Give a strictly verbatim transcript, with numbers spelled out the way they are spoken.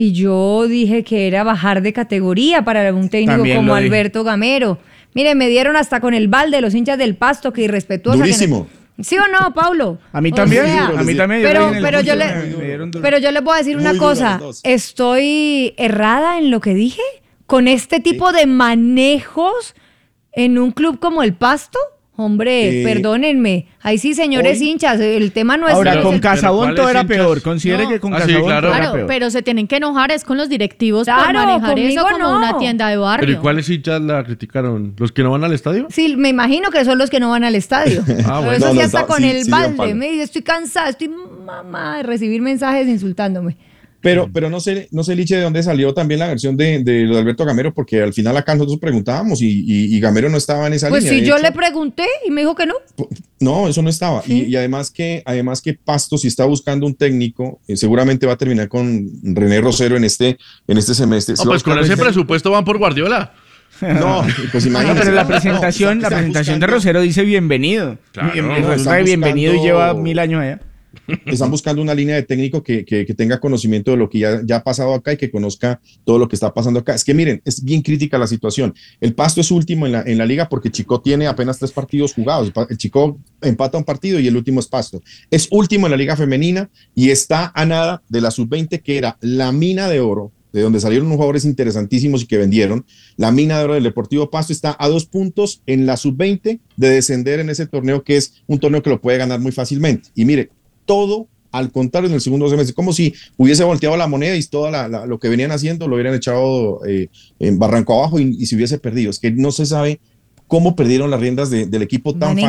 Y yo dije que era bajar de categoría para un técnico También como lo dije. Alberto Gamero. Mire, me dieron hasta con el balde los hinchas del Pasto, que irrespetuosa. Durísimo. Que no- ¿Sí o no, Paulo? A mí O también, sea, a mí también. Pero, yo le dije en el pero, yo curso, le, me- me dieron duro. pero yo les voy a decir Muy una duro cosa. los dos. ¿Estoy errada en lo que dije? ¿Con este tipo de manejos en un club como el Pasto? Hombre, Eh, perdónenme. Ahí sí, señores hoy- hinchas, el tema no es... Ahora, es con el- Casabón todo ¿cuáles era hinchas? peor. Considere No. que con Ah, sí, Casabón claro. todo era Claro, peor. pero se tienen que enojar es con los directivos por Claro, manejar eso conmigo como no. una tienda de barrio. ¿Pero y cuáles hinchas la criticaron? ¿Los que no van al estadio? Sí, me imagino que son los que no van al estadio. Pero bueno. eso No, sí, no, hasta no, con sí, el sí, Juan balde. Pablo. Me dice, estoy cansada, estoy mamá de recibir mensajes insultándome. Pero, pero no sé, no sé, Liche, de dónde salió también la versión de, de lo de Alberto Gamero, porque al final acá nosotros preguntábamos y, y, y Gamero no estaba en esa Pues línea. si de yo hecho. le pregunté y me dijo que no. No, eso no estaba. ¿Sí? Y, y además que, además que Pasto, si está buscando un técnico, eh, seguramente va a terminar con René Rosero en este, en este semestre. No, Si va a pues con buscar ese un- presupuesto van por Guardiola. No, pues No, imagínate. pero la No, presentación, no, la están presentación de buscando- Rosero dice bienvenido. Claro, Bien- no, resulta están que bienvenido y buscando- lleva mil años allá. Están buscando una línea de técnico que, que, que tenga conocimiento de lo que ya, ya ha pasado acá y que conozca todo lo que está pasando acá. Es que miren, es bien crítica la situación. El Pasto es último en la, en la liga porque Chico tiene apenas tres partidos jugados. El Pa- El Chico empata un partido y el último es Pasto. Es último en la liga femenina y está a nada de la sub veinte, que era la mina de oro, de donde salieron unos jugadores interesantísimos y que vendieron. La mina de oro del Deportivo Pasto está a dos puntos en la sub veinte de descender en ese torneo, que es un torneo que lo puede ganar muy fácilmente. Y mire, todo al contrario en el segundo semestre, como si hubiese volteado la moneda y todo la, la, lo que venían haciendo lo hubieran echado eh, en barranco abajo y, y se hubiese perdido. Es que no se sabe cómo perdieron las riendas de, del equipo tan Van en